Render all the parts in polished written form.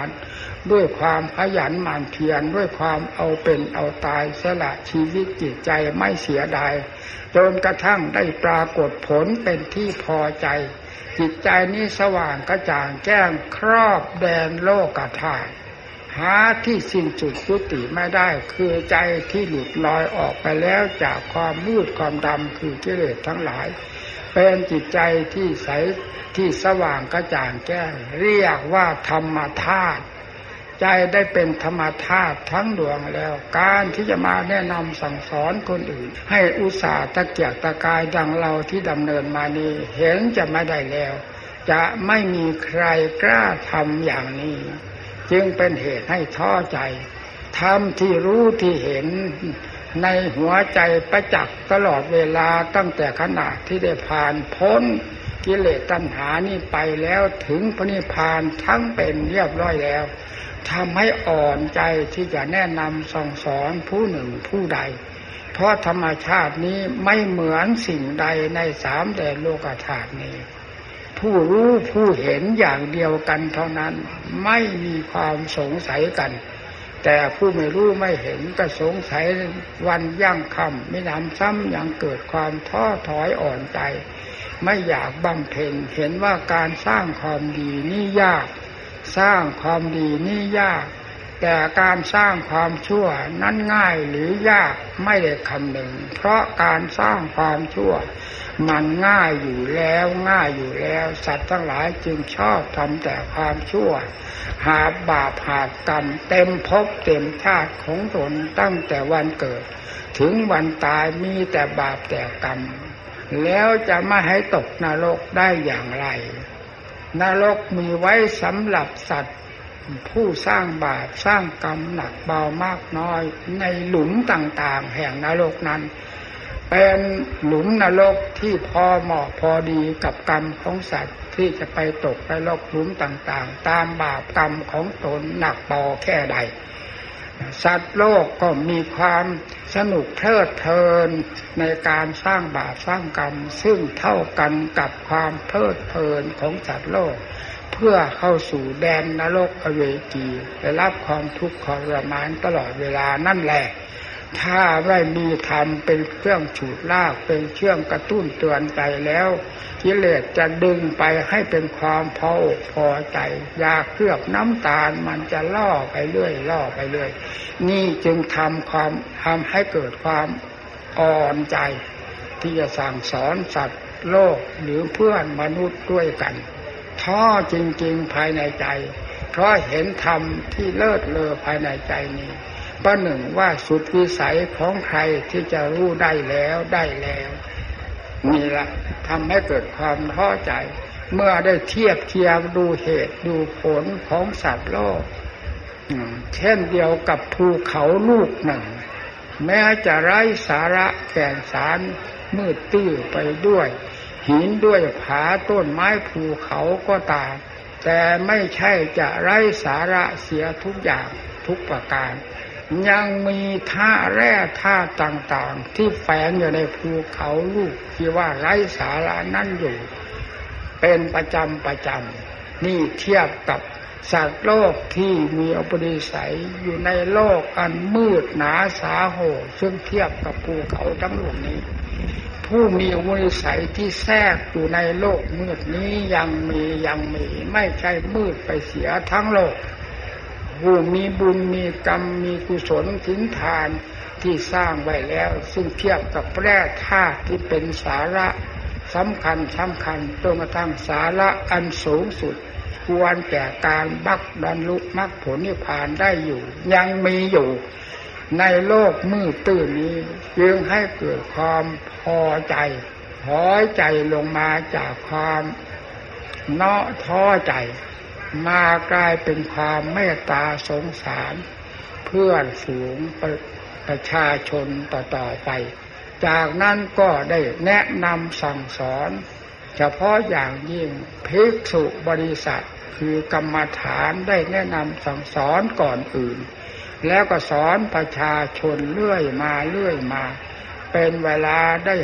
ารด้วยความขยันหมั่นเพียรด้วยความเอาเป็นเอาตายสละชีวิตจิตใจไม่เสียดายจนกระทั่งได้ปรากฏผลเป็นที่พอใจจิตใจนี้สว่างกระจ่างแจ้งครอบแดนโลกธาตุหาที่สิ้นสุดยุติไม่ได้คือใจที่หลุดลอยออกไปแล้วจากความมืดความดำคือกิเลสทั้งหลายเป็นจิตใจที่ใสที่สว่างกระจ่างแจ้งเรียกว่าธรรมธาตุใจได้เป็นธรรมธาตุทั้งดวงแล้วการที่จะมาแนะนำสั่งสอนคนอื่นให้อุตส่าห์ตะเกียกตะกายดังเราที่ดำเนินมานี้เห็นจะไม่ได้แล้วจะไม่มีใครกล้าทำอย่างนี้จึงเป็นเหตุให้ท้อใจธรรมที่รู้ที่เห็นในหัวใจประจักษ์ตลอดเวลาตั้งแต่ขณะที่ได้ผ่านพ้นกิเลสตัณหานี่ไปแล้วถึงพระนิพพานทั้งเป็นเรียบร้อยแล้วทำให้อ่อนใจที่จะแนะนำสั่งสอนผู้หนึ่งผู้ใดเพราะธรรมชาตินี้ไม่เหมือนสิ่งใดในสามแดนโลกธาตุนี้ผู้รู้ผู้เห็นอย่างเดียวกันเท่านั้นไม่มีความสงสัยกันแต่ผู้ไม่รู้ไม่เห็นก็สงสัยวันยั่งค่ำไม่นำซ้ำยังเกิดความท้อถอยอ่อนใจไม่อยากบำเพ็ญเห็นว่าการสร้างความดีนี่ยากสร้างความดีนี่ยากแต่การสร้างความชั่วนั้นง่ายหรือยากไม่ได้คำนึงเพราะการสร้างความชั่วมันง่ายอยู่แล้วสัตว์ทั้งหลายจึงชอบทำแต่ความชั่วหาบาปหา กรรมเต็มภพเต็มชาติของตนตั้งแต่วันเกิดถึงวันตายมีแต่บาปแต่กรรมแล้วจะไม่ให้ตกนรกได้อย่างไรนรกมีไว้สำหรับสัตว์ผู้สร้างบาปสร้างกรรมหนักเบามากน้อยในหลุมต่างๆแห่งนรกนั้นเป็นหลุมนรกที่พอเหมาะพอดีกับกรรมของสัตว์ที่จะไปตกไปลงหลุมต่างๆตามบาปกรรมของตนหนักเบาแค่ใดสัตว์โลกก็มีความสนุกเพลิดเพลินในการสร้างบาปสร้างกรรมซึ่งเท่ากันกับความเพลิดเพลินของสัตว์โลกเพื่อเข้าสู่แดนนรกอเวจีได้รับความทุกข์ทรมานตลอดเวลานั่นแหละถ้าไม่มีธรรมเป็นเครื่องฉุดลากเป็นเครื่องกระตุ้นเตือนใจแล้วกิเลสจะดึงไปให้เป็นความพออกพอใจอยากเคลือบน้ำตาลมันจะล่อไปเรื่อยนี่จึงทำให้เกิดความอ่อนใจที่จะสั่งสอนสัตว์โลกหรือเพื่อนมนุษย์ด้วยกันท้อจริงๆภายในใจเพราะเห็นธรรมที่เลิศเลอภายในใจนี้ประหนึ่งว่าสุดวิสัยของใครที่จะรู้ได้แล้วนี่ละทำให้เกิดความท้อใจเมื่อได้เทียบเทียมดูเหตุดูผลของสัตว์โลกเช่นเดียวกับภูเขาลูกหนึ่งแม้จะไร้สาระแก่นสารมืดตื้อไปด้วยหินด้วยผาต้นไม้ภูเขาก็ตามแต่ไม่ใช่จะไร้สาระเสียทุกอย่างทุกประการยังมีท่าแร่ท่าต่างๆที่แฝงอยู่ในภูเขาลูกที่ว่าไร้สาระนั่นอยู่เป็นประจำนี่เทียบกับสัตว์โลกที่มีอุปนิสัยอยู่ในโลกอันมืดหนาสาโหซึ่งเทียบกับภูเขาทั้งหมดนี้ผู้มีอุปนิสัยที่แทรกอยู่ในโลกมืดนี้ยังมีไม่ใช่มืดไปเสียทั้งโลกผู้มีบุญมีกรรมมีกุศลถินทานที่สร้างไว้แล้วซึ่งเทียบกับแร่ธาตุที่เป็นสาระสำคัญจนกระทั่งสาระอันสูงสุดควรแก่การบรรลุมรรคผลนิพพานได้อยู่ยังมีอยู่ในโลกมืดตื้นนี้จึงให้เกิดความพอใจถอยใจลงมาจากความท้อใจมากลายเป็นความเมตตาสงสารเพื่อนฝูงประชาชนต่อไปจากนั้นก็ได้แนะนำสั่งสอนเฉพาะอย่างยิ่งภิกษุบริษัทคือกรรมฐานได้แนะนำสั่งสอนก่อนอื่นแล้วก็สอนประชาชนเรื่อยมาเป็นเวลาได้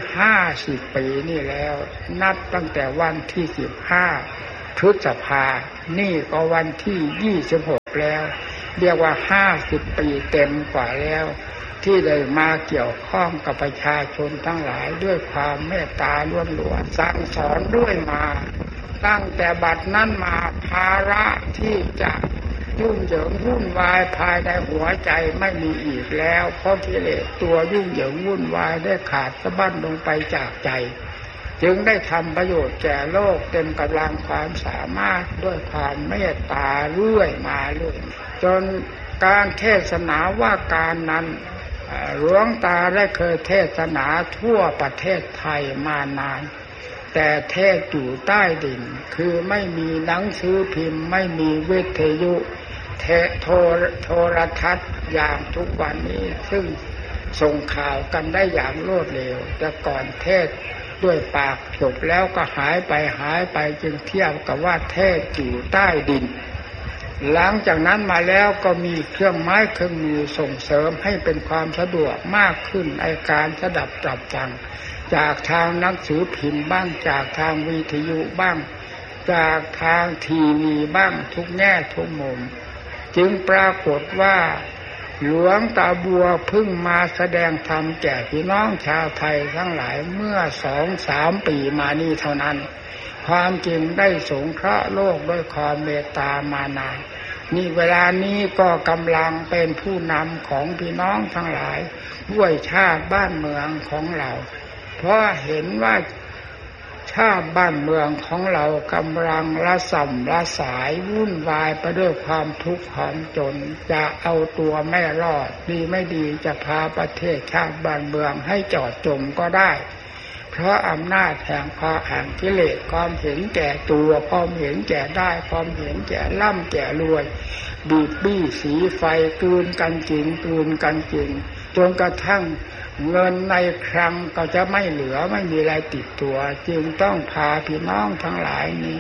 50 ปีนี่แล้วนับตั้งแต่วันที่15 พฤษภานี่ก็วันที่26 แล้วเรียกว่า50 ปีเต็มกว่าแล้วที่ได้มาเกี่ยวข้องกับประชาชนทั้งหลายด้วยความเมตตาล้วนๆสั่งสอนด้วยมาตั้งแต่บัดนั้นมาภาระที่จะยุ่งเหยิงวุ่นวายภายในหัวใจไม่มีอีกแล้วเพราะกิเลสตัวยุ่งเหยิงวุ่นวายได้ขาดสะบั้นลงไปจากใจจึงได้ทำประโยชน์แก่โลกเต็มกำลังความสามารถด้วยความเมตตาเรื่อยมาเลยจนการเทศนาว่าการนั้นหลวงตาได้เคยเทศนาทั่วประเทศไทยมานานแต่เทศอยู่ใต้ดินคือไม่มีหนังสือพิมพ์ไม่มีวิทยุโทรทัศน์อย่างทุกวันนี้ซึ่งส่งข่าวกันได้อย่างรวดเร็วแต่ก่อนเทศด้วยปากจบแล้วก็หายไปจึงเทียบกับว่าเทศอยู่ใต้ดินหลังจากนั้นมาแล้วก็มีเครื่องไม้เครื่องมือส่งเสริมให้เป็นความสะดวกมากขึ้นในการสดับตรับฟังจากทางหนังสือพิมพ์บ้างจากทางวิทยุบ้างจากทางทีวีบ้างทุกแง่ทุกมุมจึงปรากฏว่าหลวงตาบัวเพิ่งมาแสดงธรรมแก่พี่น้องชาวไทยทั้งหลายเมื่อ 2-3 ปีมานี้เท่านั้นความจริงได้สงเคราะห์โลกด้วยความเมตตามานานนี่เวลานี้ก็กำลังเป็นผู้นำของพี่น้องทั้งหลายด้วยชาติบ้านเมืองของเราเพราะเห็นว่าชาติบ้านเมืองของเรากำลังละส่ำละสายวุ่นวายไปด้วยความทุกข์ความจนจะเอาตัวไม่รอดดีไม่ดีจะพาประเทศชาติบ้านเมืองให้จอดจมก็ได้เพราะอำนาจแห่งกิเลสความเห็นแก่ตัวความเห็นแก่ได้ความเห็นแก่ร่ำแก่รวยบีบบี้สีไฟกลืนกันจริงจนกระทั่งเงินในคลังก็จะไม่เหลือไม่มีอะไรติดตัวจึงต้องพาพี่น้องทั้งหลายนี้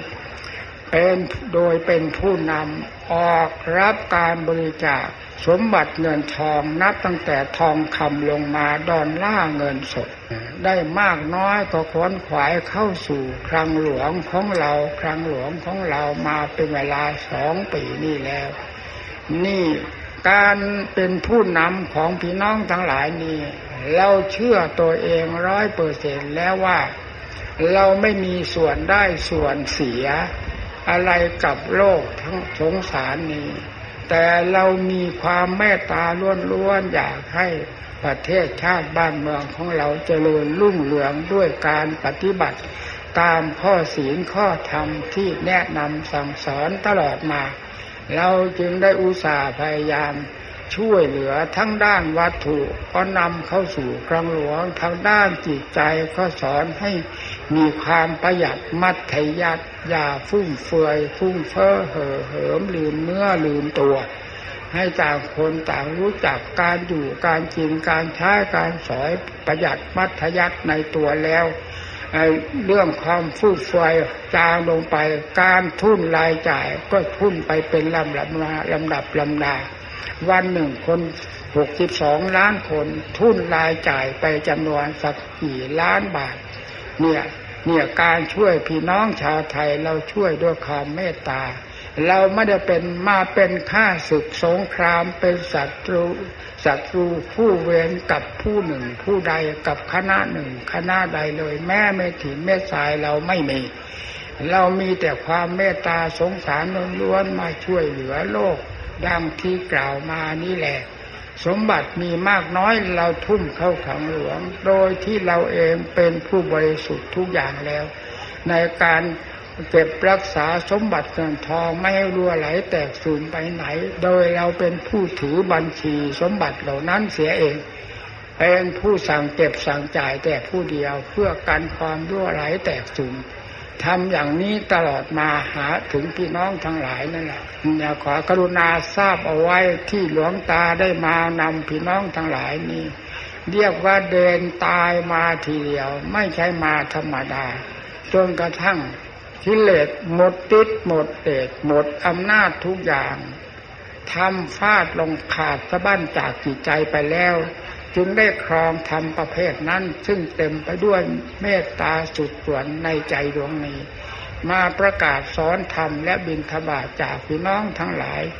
เป็นผู้นำออกรับการบริจาคสมบัติเงินทองนับตั้งแต่ทองคำลงมาดอลลาร์เงินสดได้มากน้อยก็ขวนขวายเข้าสู่คลังหลวงของเรามาเป็นเวลา2 ปีนี่แล้วนี่การเป็นผู้นำของพี่น้องทั้งหลายนี่เราเชื่อตัวเอง 100% แล้วว่าเราไม่มีส่วนได้ส่วนเสียอะไรกับโลกทั้งสงสารนี้แต่เรามีความเมตตาล้วนๆอยากให้ประเทศชาติบ้านเมืองของเราเจริญรุ่งเรืองด้วยการปฏิบัติตามข้อศีลข้อธรรมที่แนะนำสั่งสอนตลอดมาเราจึงได้อุตส่าห์พยายามช่วยเหลือทั้งด้านวัตถุก็นำเข้าสู่คลังหลวงทางด้านจิตใจก็สอนให้มีความประหยัดมัธยัสถ์อย่าฟุ่มเฟือยฟุ้งเฟ้อเห่อเหิมลืมเนื้อลืมตัวให้ต่างคนต่างรู้จักการอยู่การกินการใช้การสอยประหยัดมัธยัสถ์ในตัวแล้วเรื่องความฟุ่มเฟือยจางลงไปการทุ่นรายจ่ายก็ทุ่นไปเป็นลำดับวันหนึ่งคน62 ล้านคนทุ่นรายจ่ายไปจำนวนสักกี่ล้านบาทเนี่ยการช่วยพี่น้องชาวไทยเราช่วยด้วยความเมตตาเราไม่ได้เป็นข้าศึกสงครามเป็นศัตรูผู้เวรกับผู้หนึ่งผู้ใดกับคณะหนึ่งคณะใดเลยแม้ไม่ถิ่นแม่สายเราไม่มีเรามีแต่ความเมตตาสงสารล้วนๆมาช่วยเหลือโลกดังที่กล่าวมานี่แหละสมบัติมีมากน้อยเราทุ่มเข้าขังหลวงโดยที่เราเองเป็นผู้บริสุทธิ์ทุกอย่างแล้วในการเก็บรักษาสมบัติเงินทองไม่ให้รั่วไหลแตกสูญไปไหนโดยเราเป็นผู้ถือบัญชีสมบัติเหล่านั้นเสียเองเป็นผู้สั่งเก็บสั่งจ่ายแต่ผู้เดียวเพื่อกันความรั่วไหลแตกสูญทำอย่างนี้ตลอดมาหาถึงพี่น้องทั้งหลายนั่นแหละขอกรุณาทราบเอาไว้ที่หลวงตาได้มานำพี่น้องทั้งหลายนี้เรียกว่าเดินตายมาทีเดียวไม่ใช่มาธรรมดาจนกระทั่งกิเลสหมดฤทธิ์หมดเดชหมดอำนาจทุกอย่างทำฟาดลงขาดสะบั้นจากจิตใจไปแล้วจึงได้ครองธรรมประเภทนั้นซึ่งเต็มไปด้วยเมตตาสุดส่วนในใจดวงนี้มาประกาศสอนธรรมและบิณฑบาตจากพี่น้องทั้งหลาย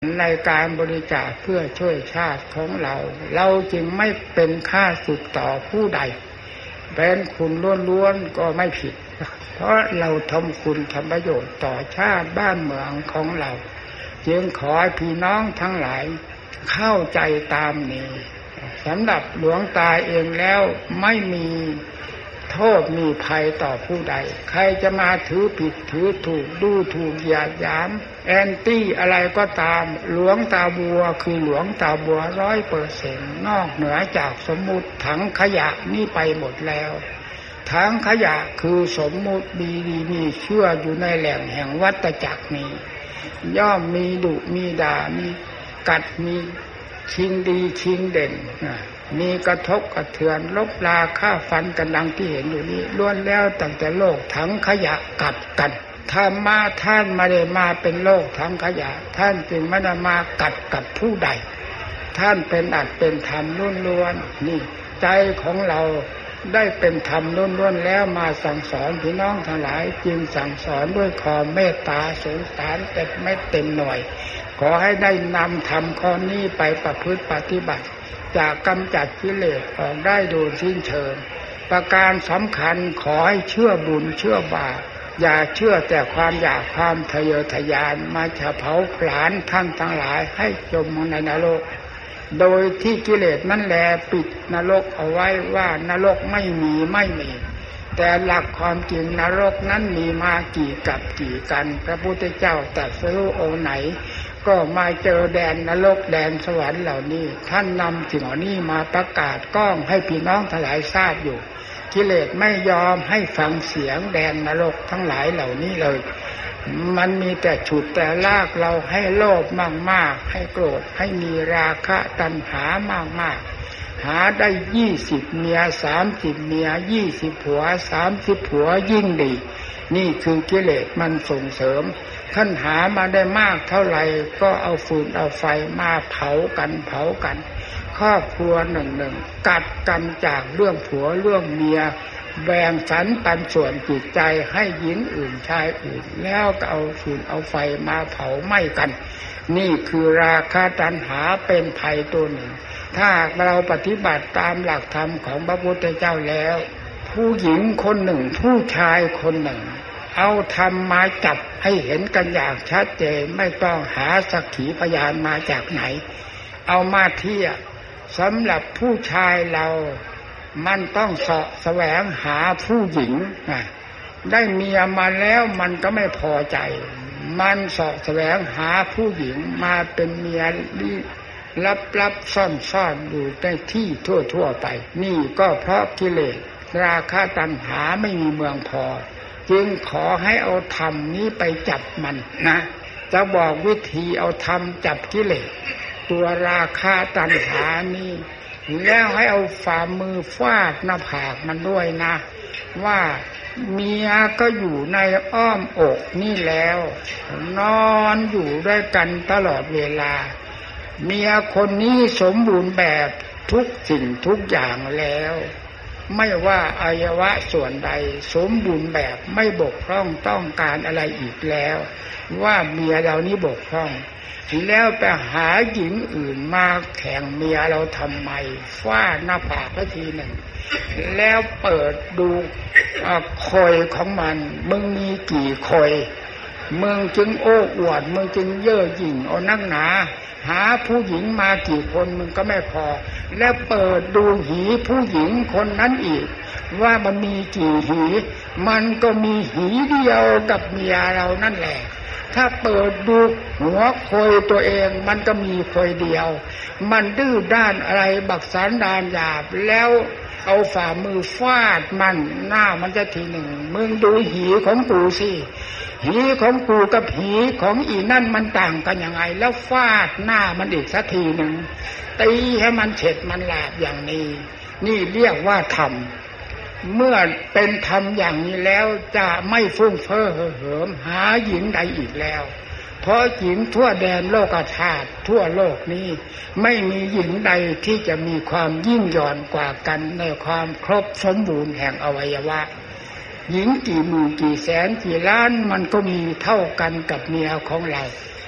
ในการบริจาคเพื่อช่วยชาติของเราจึงไม่เป็นค่าศึกต่อผู้ใดเป็นคุณล้วนๆก็ไม่ผิดเพราะเราทำคุณทำประโยชน์ต่อชาติบ้านเมืองของเราจึงขอให้พี่น้องทั้งหลายเข้าใจตามนี้สำหรับหลวงตาเองแล้วไม่มีโทษมีภัยต่อผู้ใดใครจะมาถือผิดถือถูกดูถูกหยาดหยามแอนตี้อะไรก็ตามหลวงตาบัวคือหลวงตาบัว100%นอกเหนือจากสมมุติถังขยะนี่ไปหมดแล้วถังขยะคือสมมุติดีๆนี่เชื่ออยู่ในแหล่งแห่งวัฏจักรนี้ย่อมมีดุมีด่ามีกัดมีชิงดีชิงเด่นมีกระทบกระเทือนลบลาฆ่าฟันกันดังที่เห็นอยู่นี้ล้วนแล้วตั้งแต่โลกถังขยะกัดกันถ้ามาท่านไม่ได้มาเป็นโลกถังขยะท่านจึงไม่ได้มากัดกับผู้ใดท่านเป็นอัตเป็นธรรมล้วนๆนี่ใจของเราได้เป็นธรรมล้วนๆแล้วมาสั่งสอนพี่น้องทั้งหลายจึงสั่งสอนด้วยความเมตตาสงสารแต่ไม่เต็มหน่วยขอให้ได้นำธรรมข้อนี้ไปประพฤติปฏิบัติจากกำจัดกิเลสออกได้โดยสิ้นเชิงประการสำคัญขอให้เชื่อบุญเชื่อบาปอย่าเชื่อแต่ความอยากความทะเยอทะยานมาจะเผาผลาญท่านทั้งหลายให้จมในนรกโดยที่กิเลสนั่นแลปิดนรกเอาไว้ว่านรกไม่มีแต่หลักความจริงนรกนั้นมีมากี่กับกี่กันพระพุทธเจ้าตรัสรู้องค์ไหนก็มาเจอแดนนรกแดนสวรรค์เหล่านี้ท่านนำสิ่งเหล่านี้มาประกาศก้องให้พี่น้องทั้งหลายทราบอยู่กิเลสไม่ยอมให้ฟังเสียงแดนนรกทั้งหลายเหล่านี้เลยมันมีแต่ฉุดแต่ลากเราให้โลภมากๆให้โกรธให้มีราคะตัณหามากๆหาได้20เมีย30เมีย20ผัว30ผัวยิ่งดีนี่คือกิเลสมันส่งเสริมท่านหามาได้มากเท่าไหร่ก็เอาฟืนเอาไฟมาเผากันครอบครัวหนึ่งกัดกันจากเรื่องผัวเรื่องเมียแบ่งสรรปันส่วนจิตใจให้หญิงอื่นชายอื่นแล้วก็เอาฟืนเอาไฟมาเผาไหม้กันนี่คือราคะตัณหาเป็นภัยตัวหนึ่งถ้าเราปฏิบัติตามหลักธรรมของพระพุทธเจ้าแล้วผู้หญิงคนหนึ่งผู้ชายคนหนึ่งเอาธรรมมาจับให้เห็นกันอย่างชัดเจนไม่ต้องหาสักขีพยานมาจากไหนเอามาเทียบสำหรับผู้ชายเรามันต้องเสาะแสวงหาผู้หญิงได้เมียมาแล้วมันก็ไม่พอใจมันเสาะแสวงหาผู้หญิงมาเป็นเมียลับซ่อนอยู่ในที่ทั่วไปนี่ก็เพราะกิเลสราคะตัณหาไม่มีเมืองพอจึงขอให้เอาธรรมนี้ไปจับมันนะจะบอกวิธีเอาธรรมจับกิเลสตัวราคะตัณหานี่แล้วให้เอาฝ่ามือฟาดหน้าผากมันด้วยนะว่าเมียก็อยู่ในอ้อมอกนี่แล้วนอนอยู่ด้วยกันตลอดเวลาเมียคนนี้สมบูรณ์แบบทุกสิ่งทุกอย่างแล้วไม่ว่าอวัยวะส่วนใดสมบูรณ์แบบไม่บกพร่องต้องการอะไรอีกแล้วว่าเมียเรานี้บกพร่องแล้วไปหาหญิงอื่นมาแข่งเมียเราทำไมฟาดหน้าผากไปทีหนึ่งแล้วเปิดดูคอยของมันมึงมีกี่คอยมึงจึงโอ้อวดมึงจึงเย่อหยิ่งเอานักหนาหาผู้หญิงมากี่คนมึงก็ไม่พอแล้วเปิดดูหีผู้หญิงคนนั้นอีกว่ามันมีกี่หีมันก็มีหีเดียวกับเมียเรานั่นแหละถ้าเปิดดูหัวคอยตัวเองมันก็มีคอยเดียวมันดื้อด้านอะไรบักสารดานหยาบแล้วเอาฝ่ามือฟาดมันหน้ามันจะทีหนึ่งมึงดูหีของกูสิหีของกูกับหีของอีนั่นมันต่างกันยังไงแล้วฟาดหน้ามันอีกสักทีหนึ่งตีให้มันเฉ็ดมันหลาบอย่างนี้นี่เรียกว่าธรรมเมื่อเป็นธรรมอย่างนี้แล้วจะไม่ฟุ้งเฟ้อเหิมหาหญิงใดอีกแล้วเพราะหญิงทั่วแดนโลกธาตุทั่วโลกนี้ไม่มีหญิงใดที่จะมีความยิ่งหย่อนกว่ากันในความครบสมบูรณ์แห่งอวัยวะหญิงกี่หมื่นกี่แสนกี่ล้านมันก็มีเท่ากันกับเมียของเรา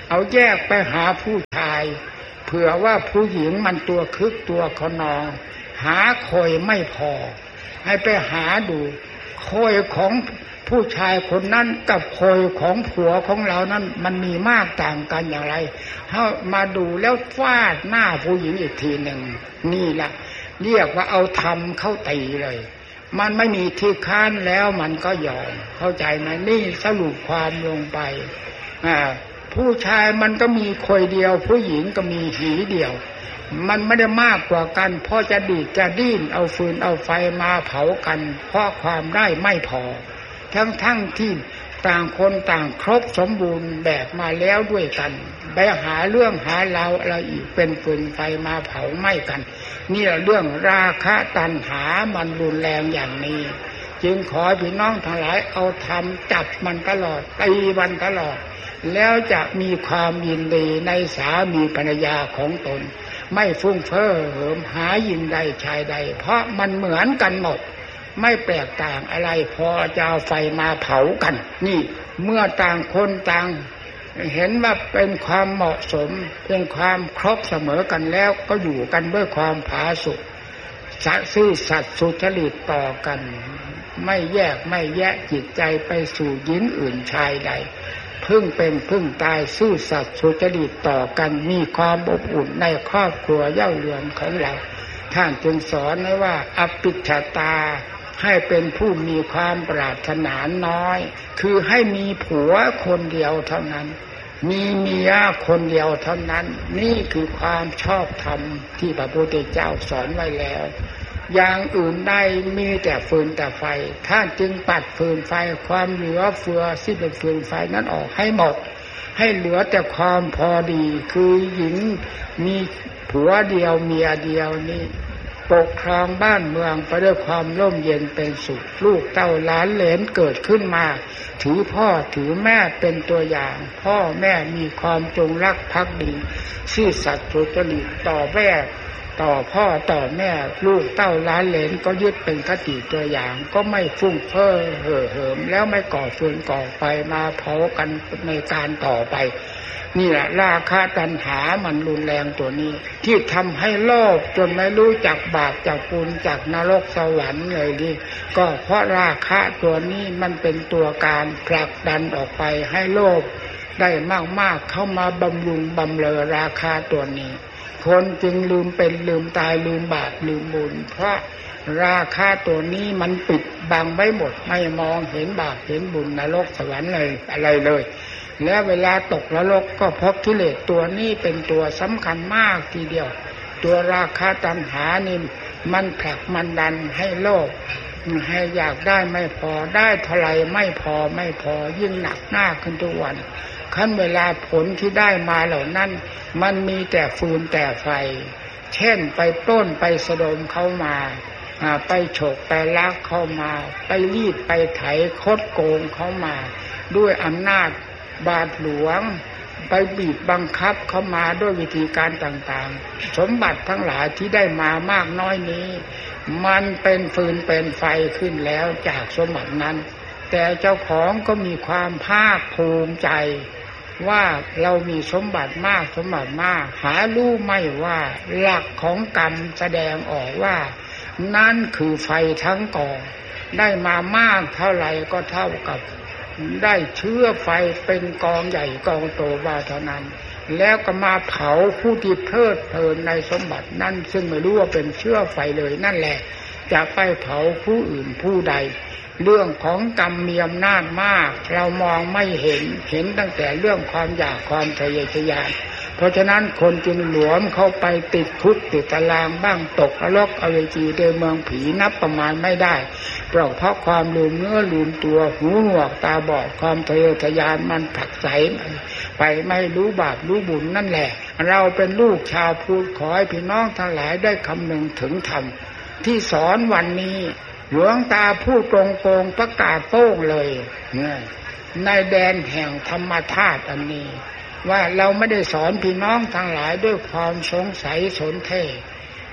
เอาแยกไปหาผู้ชายเผื่อว่าผู้หญิงมันตัวคึกตัวขนองหาคอยไม่พอให้ไปหาดูคอยของผู้ชายคนนั้นกับคอยของผัวของเรานั้นมันมีมากต่างกันอย่างไรถ้ามาดูแล้วฟาดหน้าผู้หญิงอีกทีหนึ่งนี่แหละเรียกว่าเอาทำเข้าตีเลยมันไม่มีที่ค้านแล้วมันก็ยอมเข้าใจไหมนี่สรุปความลงไปผู้ชายมันก็มีคอยเดียวผู้หญิงก็มีหีเดียวมันไม่ได้มากกว่ากันเพราะจะดีดจะดิ้นเอาฟืนเอาไฟมาเผากันเพราะความได้ไม่พอทั้งที่ต่างคนต่างครบสมบูรณ์แบบมาแล้วด้วยกันไปหาเรื่องหาราวอะไรอีกเป็นฟืนไฟมาเผาไหม้กันนี่แหละเรื่องราคะตัณหามันรุนแรงอย่างนี้จึงขอพี่น้องทั้งหลายเอาธรรมจับมันตลอดตีมันตลอดแล้วจะมีความยินดีในสามีภรรยาของตนไม่ฟุ้งเฟ้อเหิมหาหญิงใดชายใดเพราะมันเหมือนกันหมดไม่แปลกต่างอะไรพอจะเอาไฟมาเผากันนี่เมื่อต่างคนต่างเห็นว่าเป็นความเหมาะสมเป็นความครบเสมอกันแล้วก็อยู่กันด้วยความผาสุกซื่อสัตย์สุจริตต่อกันไม่แยกไม่แยะจิตใจไปสู่หญิงอื่นชายใดพึ่งเป็นพึ่งตายซื่อสัตย์สุจริตต่อกันมีความอบอุ่นในครอบครัวเย้าเรือนของเราท่านจึงสอนไว้ว่าอภิชฌาตาให้เป็นผู้มีความปรารถนาน้อยคือให้มีผัวคนเดียวเท่านั้นมีเมียคนเดียวเท่านั้นนี่คือความชอบธรรมที่พระพุทธเจ้าสอนไว้แล้วอย่างอื่นได้มีแต่ฟืนแต่ไฟท่านจึงปัดฟืนไฟความเหลือเฟือที่เป็นฟืนไฟนั้นออกให้หมดให้เหลือแต่ความพอดีคือหญิงมีผัวเดียวเมียเดียวนี่ปกครองบ้านเมืองไปด้วยความร่มเย็นเป็นสุขลูกเต้าหลานเหลนเกิดขึ้นมาถือพ่อถือแม่เป็นตัวอย่างพ่อแม่มีความจงรักภักดีซื่อสัตย์สุจริตต่อแม่ต่อพ่อต่อแม่ลูกเต้าหลานเหลนก็ยึดเป็นคติตัวอย่างก็ไม่ฟุ้งเฟ้อเห่อเหิมแล้วไม่ก่อฟืนก่อไฟมาเผากันในการต่อไปนี่แหละราคะตัณหามันรุนแรงตัวนี้ที่ทำให้โลภจนไม่รู้จักบาปจากบุญจากนรกสวรรค์เลยดิก็เพราะราคะตัวนี้มันเป็นตัวการผลักดันออกไปให้โลภได้มากๆเข้ามาบำรุงบำเรอราคะตัวนี้คนจึงลืมเป็นลืมตายลืมบาปลืมบุญเพราะราคะตัวนี้มันปิดบังไว้หมดไม่มองเห็นบาปเห็นบุญนรกสวรรค์เลยอะไรเลยแล้วเวลาตกนรกก็พบกิเลสตัวนี้เป็นตัวสำคัญมากทีเดียวตัวราคะตัณหานี่มันผลักมันดันให้โลภให้อยากได้ไม่พอได้เท่าไรไม่พอยิ่งหนักหน้าขึ้นทุกวันขั้นเวลาผลที่ได้มาเหล่านั้นมันมีแต่ฟืนแต่ไฟเช่นไปปล้นไปสะดมเข้ามาไปฉกไปลักเข้ามาไปรีดไปไถคดโกงเข้ามาด้วยอำนาจบาทหลวงไปบีบบังคับเข้ามาด้วยวิธีการต่างๆสมบัติทั้งหลายที่ได้มามากน้อยนี้มันเป็นฟืนเป็นไฟขึ้นแล้วจากสมบัตินั้นแต่เจ้าของก็มีความภาคภูมิใจว่าเรามีสมบัติมากหารู้ไม่ว่าหลักของกรรมแสดงออกว่านั่นคือไฟทั้งกองได้มามากเท่าไหร่ก็เท่ากับได้เชื้อไฟเป็นกองใหญ่กองโตว่าเท่านั้นแล้วก็มาเผาผู้ที่เพลิดเพลินในสมบัตินั้นซึ่งไม่รู้ว่าเป็นเชื้อไฟเลยนั่นแหละจะไปเผาผู้อื่นผู้ใดเรื่องของกรรมมีอำนาจมากเรามองไม่เห็นตั้งแต่เรื่องความอยากความทะเยอทะยานเพราะฉะนั้นคนจึงหลวมเข้าไปติดคุกติดตารางบ้างตกนรกอเวจีในเมืองผีนับประมาณไม่ได้เพราะความลืมเนื้อลืมตัวหูหนวกตาบอดความทะเยอทะยานมันผลักไสไปไม่รู้บาปรู้บุญนั่นแหละเราเป็นลูกชาวพุทธขอให้พี่น้องทั้งหลายได้คำนึงถึงธรรมที่สอนวันนี้หลวงตาพูดตรงๆประกาศโต้งเลยในแดนแห่งธรรมธาตุอันนี้ว่าเราไม่ได้สอนพี่น้องทั้งหลายด้วยความสงสัยสนเท่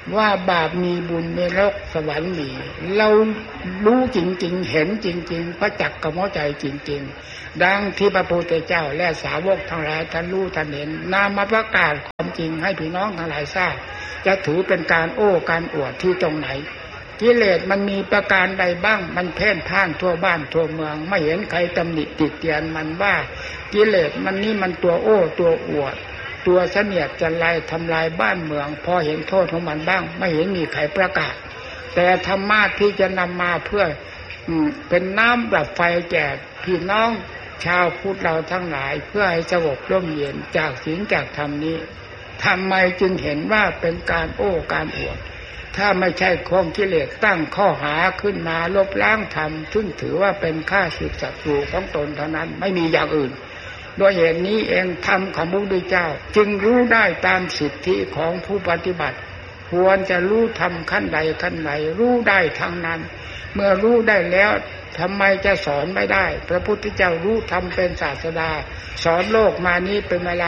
ว่าบาปมีบุญมีนรกสวรรค์มีเรารู้จริงๆเห็นจริงๆประจักษ์กับหัวใจจริงๆดังที่พระพุทธเจ้าและสาวกทั้งหลายท่านรู้ท่านเห็นนำมาประกาศความจริงให้พี่น้องทั้งหลายทราบจะถือเป็นการโอ้การอวดที่ตรงไหนกิเลสมันมีประการใดบ้างมันเพ่นพ่านทั่วบ้านทั่วเมืองไม่เห็นใครตำหนิติเตียนมันว่ากิเลสมันนี่มันตัวโอ้ตัวอวดตัวเสนียดจันไรทำลายบ้านเมืองพอเห็นโทษของมันบ้างไม่เห็นมีใครประกาศแต่ธรรมะที่จะนำมาเพื่อเป็นน้ำดับไฟแก่พี่น้องชาวพุทธเราทั้งหลายเพื่อให้สงบร่มเย็นจากศีลจากธรรมนี้ทำไมจึงเห็นว่าเป็นการโอ้การอวดถ้าไม่ใช่ของกิเลสตั้งข้อหาขึ้นมาลบล้างธรรมซึ่งถือว่าเป็นข้าศึกศัตรูของตนเท่านั้นไม่มีอย่างอื่นโดยเหตุนี้เองธรรมของพระพุทธเจ้าจึงรู้ได้ตามสิทธิของผู้ปฏิบัติควรจะรู้ธรรมขั้นใดขั้นไหนรู้ได้ทั้งนั้นเมื่อรู้ได้แล้วทำไมจะสอนไม่ได้พระพุทธเจ้ารู้ธรรมเป็นศาสดาสอนโลกมานี้เป็นเวลา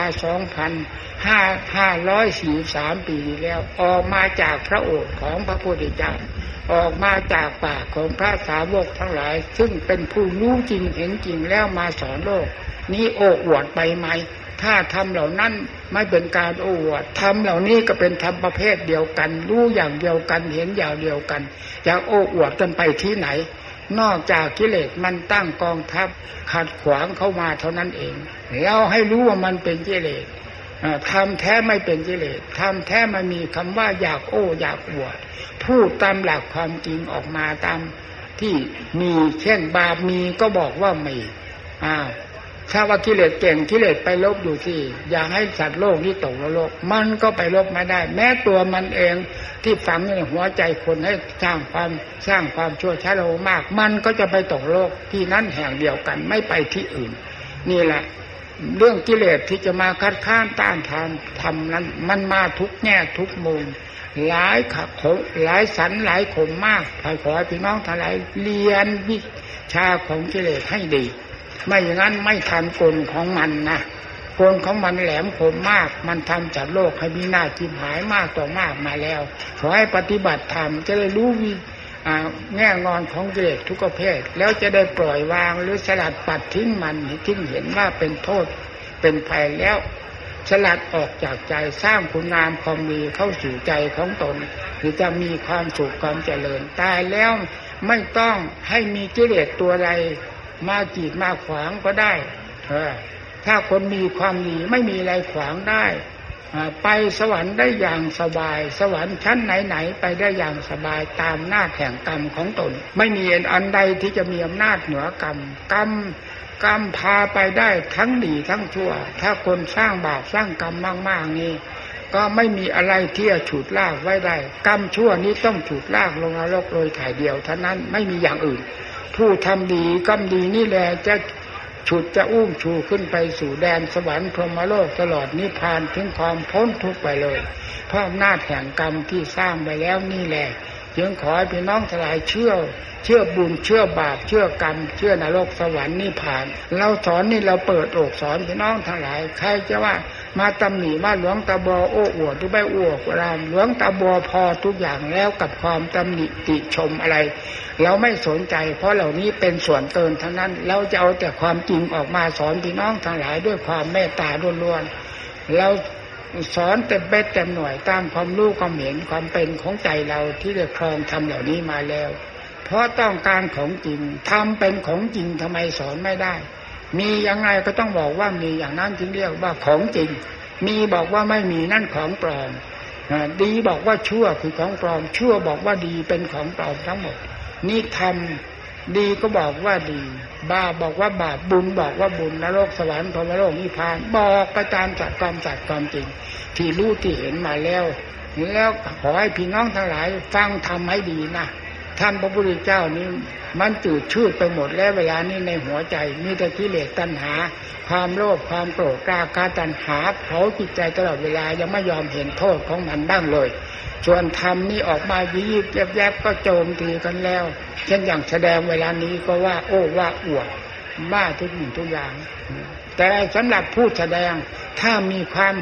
2,543 ปีแล้วออกมาจากพระโอษฐ์ของพระพุทธเจ้าออกมาจากปากของพระสาวกทั้งหลายซึ่งเป็นผู้รู้จริงเห็นจริงแล้วมาสอนโลกนี้โอ้อวดไปไหมถ้าทำเหล่านั้นไม่เป็นการโอ้อวดทำเหล่านี้ก็เป็นธรรมประเภทเดียวกันรู้อย่างเดียวกันเห็นอย่างเดียวกันจะโอ้อวดกันไปที่ไหนนอกจากกิเลสมันตั้งกองทัพขัดขวางเข้ามาเท่านั้นเองเราให้รู้ว่ามันเป็นกิเลสทำแท้ไม่เป็นกิเลสทำแท้มันมีคำว่าอยากโอ้อยากอวดพูดตามหลักความจริงออกมาตามที่มีเช่นบาปมีก็บอกว่ามีถ้าว่ากิเลสเก่งกิเลสไปลบอยู่ที่อยากให้สัตว์โลกนี้ตกนรกมันก็ไปลบไม่ได้แม้ตัวมันเองที่ฝังในหัวใจคนให้สร้างความชั่วช้าโลมากมันก็จะไปตกนรกที่นั้นแห่งเดียวกันไม่ไปที่อื่นนี่แหละเรื่องกิเลสที่จะมาคัดค้านต้านทานทำนั้นมันมาทุกแง่ทุกมุมหลายขับหลายสันหลายขมมากขอให้พี่น้องทั้งหลายเรียนวิชาของกิเลสให้ดีไม่อย่างนั้นไม่ทันกลของมันนะกลของมันแหลมคมมากมันทำจัดโลกให้มีหน้าทิพหายมากต่อมากมาแล้วขอให้ปฏิบัติธรรมจะได้รู้แง่งอนของกิเลสทุกประเภทแล้วจะได้ปล่อยวางหรือสลัดปัดทิ้งมันทิ้งเห็นว่าเป็นโทษเป็นภัยแล้วสลัดออกจากใจสร้างคุณงามความดีเข้าสู่ใจของตนคือจะมีความสุขความเจริญตายแล้วไม่ต้องให้มีกิเลสตัวใดมากีดมาขวางก็ได้ถ้าคนมีความดีไม่มีอะไรขวางได้ไปสวรรค์ได้อย่างสบายสวรรค์ชั้นไหนๆไปได้อย่างสบายตามหน้าแห่งกรรมของตนไม่มีอันใดที่จะมีอำนาจเหนือกรรมพาไปได้ทั้งดีทั้งชั่วถ้าคนสร้างบาปสร้างกรรมมากๆนี่ก็ไม่มีอะไรที่จะฉุดลากไว้ได้กรรมชั่วนี้ต้องฉุดลากลงนรกโดยถ่ายเดียวเท่านั้นไม่มีอย่างอื่นผู้ทำดีกรรมดีนี่แหละจะฉุดจะอุ้มชูขึ้นไปสู่แดนสวรรค์พรหมโลกตลอดนิพพานถึงความพ้นทุกข์ไปเลยเพราะอำนาจแห่งกรรมที่สร้างไปแล้วนี่แหละจึงขอให้พี่น้องทั้งหลายเชื่อบุญเชื่อบาปเชื่อกรรมเชื่อนรกสวรรค์นิพพานเราสอนนี่เราเปิดอกสอนพี่น้องทั้งหลายใครจะว่ามาตำหนิว่าหลวงตาบัวโอ้อวดหรือไม่อวดรามหลวงตาบัวพอทุกอย่างแล้วกับความตำหนิติชมอะไรเราไม่สนใจเพราะเหล่านี้เป็นส่วนเกินทั้งนั้นเราจะเอาแต่ความจริงออกมาสอนพี่น้องทั้งหลายด้วยความเมตตาล้วนๆเราสอนเต็มเบ็ดเต็มหน่วยตามความรู้ความเห็นความเป็นของใจเราที่ได้ครองทำเหล่านี้มาแล้วเพราะต้องการของจริงทำเป็นของจริงทำไมสอนไม่ได้มียังไงก็ต้องบอกว่ามีอย่างนั้นจึงเรียกว่าของจริงมีบอกว่าไม่มีนั่นของปลอมดีบอกว่าชั่วคือของปลอมชั่วบอกว่าดีเป็นของปลอมทั้งหมดนี่ทำดีก็บอกว่าดีบาปบอกว่าบาปบุญบอกว่าบุญนรกสวรรค์พรหมโลกนิพพานบอกไปตามจัดความจริงที่รู้ที่เห็นมาแล้วขอให้พี่น้องทั้งหลายฟังทำให้ดีนะท่านพระพุทธเจ้านี้มันจืดชืดไปหมดแล้วเวลานี้ในหัวใจมีแต่กิเลสตัณหาความโลภความโกรธราคะตัณหาเผาจิตใจตลอดเวลายังไม่ยอมเห็นโทษของมันบ้างเลยส่วนธรรมนี่ออกมายิบแยบก็โจมตีกันแล้วเช่นอย่างแสดงเวลานี้ก็ว่าโอ้ว่าอวดบ้าทุกอย่างแต่สำหรับผู้แสดงถ้ามีความ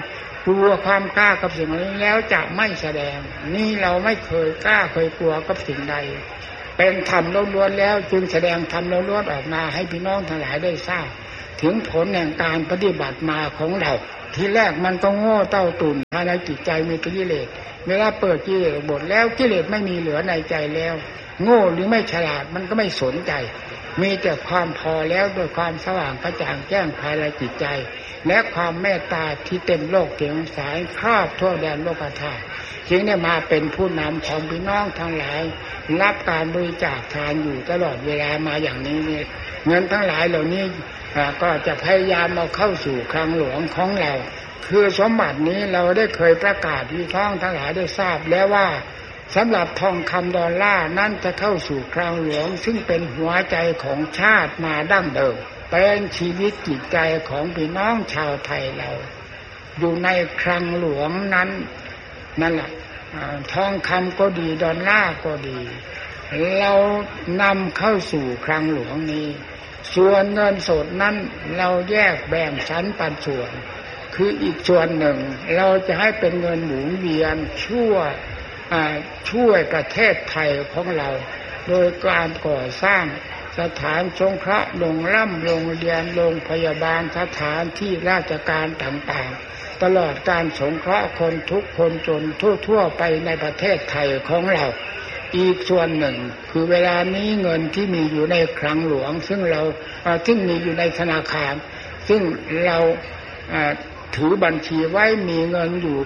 กลัวความกล้ากับสิ่งนี้แล้วจะไม่แสดงนี่เราไม่เคยกล้าเคยกลัวกับสิ่งใดเป็นธรรมล้วนๆแล้วจึงแสดงธรรมล้วนๆออกมาให้พี่น้องทั้งหลายได้ทราบถึงผลแห่งการปฏิบัติมาของเราทีแรกมันก็โง่เต้าตุ่นภายในจิตใจมีกิเลสเวลาเปิดกิเลสบทแล้วกิเลสไม่มีเหลือในใจแล้วโง่หรือไม่ฉลาดมันก็ไม่สนใจมีแต่ความพอแล้วด้วยความสว่างกระจ่างแจ้งภายในจิตใจและความเมตตาที่เต็มโลกเต็มสายครอบทั่วแดนโลกธาตุจึงได้มาเป็นผู้นำของพี่น้องทั้งหลายรับการบริจาคทานอยู่ตลอดเวลามาอย่างนี้เนี่ยเงินทั้งหลายเหล่านี้ก็จะพยายามเอาเข้าสู่คลังหลวงของเราคือสมบัตินี้เราได้เคยประกาศพี่น้องทั้งหลายได้ทราบแล้วว่าสำหรับทองคำดอลลาร์นั้นจะเข้าสู่คลังหลวงซึ่งเป็นหัวใจของชาติมาดั้งเดิมเป็นชีวิตจิตใจของพี่น้องชาวไทยเราอยู่ในคลังหลวงนั้นนั่นแหละทองคำก็ดีดอลลาร์ก็ดีเรานำเข้าสู่คลังหลวงนี้ส่วนเงินสดนั้นเราแยกแบ่งชั้นปันส่วนคืออีกส่วนหนึ่งเราจะให้เป็นเงินหมุนเวียนช่วยประเทศไทยของเราโดยการก่อสร้างสถานสงเคราะห์โรงเรียนโรงพยาบาลสถานที่ราชการต่างๆตลอดการสงเคราะห์คนทุกคนจนทั่วไปในประเทศไทยของเราอีกส่วนหนึ่งคือเวลานี้เงินที่มีอยู่ในคลังหลวงซึ่งมีอยู่ในธนาคารซึ่งเราถือบัญชีไว้มีเงินอยู่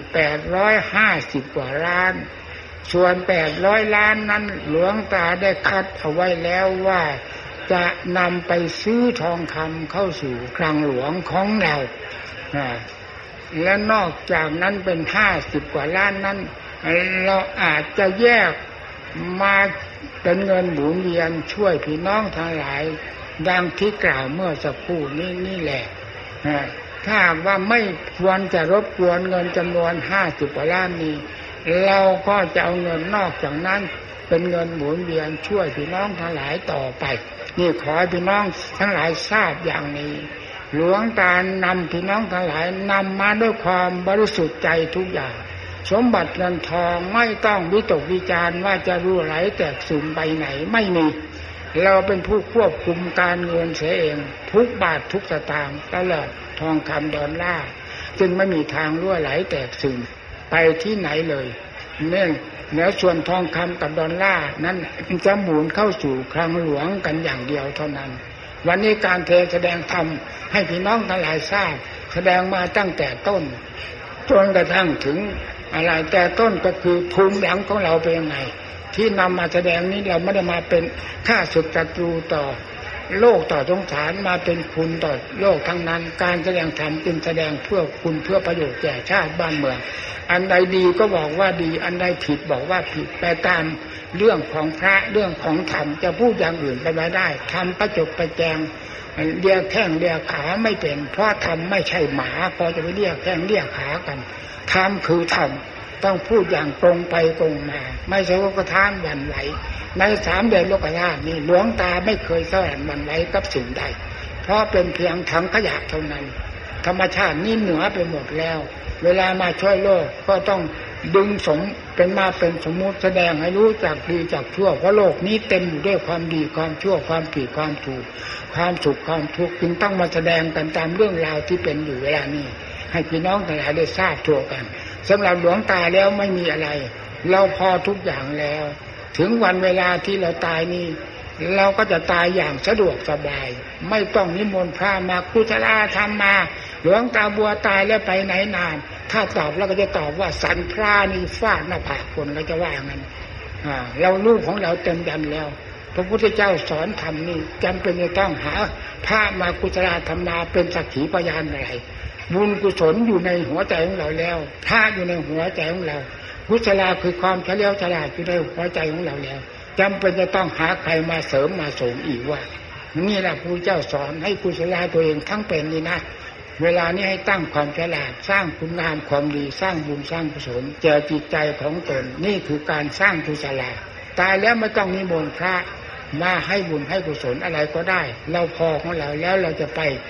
850กว่าล้านส่วน800ล้านนั้นหลวงตาได้คัดเอาไว้แล้วว่าจะนำไปซื้อทองคำเข้าสู่คลังหลวงของเราและนอกจากนั้นเป็น50กว่าล้านนั้นเราอาจจะแยกมาเป็นเงินหมุนเวียนช่วยพี่น้องทั้งหลายดังที่กล่าวเมื่อสักครู่นี่แหละถ้าว่าไม่ควรจะรบกวนเงินจำนวน50กว่าล้านนี้เราก็จะเอาเงินนอกจากนั้นเป็นเงินหมุนเวียนช่วยพี่น้องทั้งหลายต่อไปนี่ขอให้พี่น้องทั้งหลายทราบอย่างนี้หลวงตานำพี่น้องทั้งหลายนำมาด้วยความบริสุทธิ์ใจทุกอย่างสมบัติเงินทองไม่ต้องวิตกวิจารณ์ว่าจะรั่วไหลแตกสูญไปไหนไม่มีเราเป็นผู้ควบคุมการเงินเสียเองทุกบาททุกสตางค์ตลอดทองคำดอลลาร์จึงไม่มีทางรั่วไหลแตกสูญไปที่ไหนเลยแล้วส่วนทองคำกับดอลลาร์นั้นจะหมุนเข้าสู่คลังหลวงกันอย่างเดียวเท่านั้นวันนี้การแสดงธรรมให้พี่น้องทั้งหลายทราบแสดงมาตั้งแต่ต้นจนกระทั่งถึงอะไรแต่ต้นก็คือภูมิหลังของเราเป็นยังไงที่นำมาแสดงนี้เราไม่ได้มาเป็นข้าศึกศัตรูต่อโลกต่อสงสารมาเป็นคุณต่อโลกทั้งนั้นการแสดงธรรมจึงแสดงเพื่อคุณเพื่อประโยชน์แก่ชาติบ้านเมืองอันใดดีก็บอกว่าดีอันใดผิดบอกว่าผิดไปตามเรื่องของพระเรื่องของธรรมจะพูดอย่างอื่นไปไม่ได้ทำประจบประแจงเรียกแข้งเรียกขาไม่เป็นเพราะธรรมไม่ใช่หมาพอจะไปเรียกแข้งเรียกขากันธรรมคือธรรมต้องพูดอย่างตรงไปตรงมาไม่ใช่ว่ากระทานหวั่นไหวใน3 เดือนโลกธาตุนี่หลวงตาไม่เคยแสวงหวั่นไหวกับสิ่งใดเพราะเป็นเพียงถังขยะเท่านั้นธรรมชาตินี่เหนือไปหมดแล้วเวลามาช่วยโลกก็ต้องดึงเป็นสมมุติแสดงให้รู้จักดีจักชั่วเพราะโลกนี้เต็มอยู่ด้วยความดีความชั่วความผิดความถูกความสุขความทุกข์จึงต้องมาแสดงกันตามเรื่องราวที่เป็นอยู่เวลานี้ให้พี่น้องทั้งหลายได้ทราบทั่วกันสำหรับหลวงตาแล้วไม่มีอะไรเราพอทุกอย่างแล้วถึงวันเวลาที่เราตายนี้เราก็จะตายอย่างสะดวกสบายไม่ต้องนิมนต์พระมากุศลธรรมมาหลวงตาบัวตายแล้วไปไหนนานถ้าตอบแล้วก็จะตอบว่าสันพระนี่ฟาดหน้าผากคนก็จะว่างั้นเรารู้ของเราเต็มยันแล้วพระพุทธเจ้าสอนธรรมนี่จำเป็นจะต้องหาพระมากุศลธรรมมาเป็นสักขีพยานอะไรบุญกุศลอยู่ในหัวใจของเราแล้วพระอยู่ในหัวใจของเรากุศลคือความเฉลียวฉลาดอยู่ในหัวใจของเราแล้วจำเป็นจะต้องหาใครมาเสริมมาเสริมอีกว่านี่แหละพระพุทธเจ้าสอนให้กุศลตัวเองทั้งเป็นนี่นะเวลานี้ให้ตั้งความฉลาดสร้างคุณงามความดีสร้างบุญสร้างกุศลแก่จิตใจของตนนี่คือการสร้างกุศลตายแล้วไม่ต้องนิมนต์พระมาให้บุญให้กุศลอะไรก็ได้เราพอของเราแล้วเราจะไป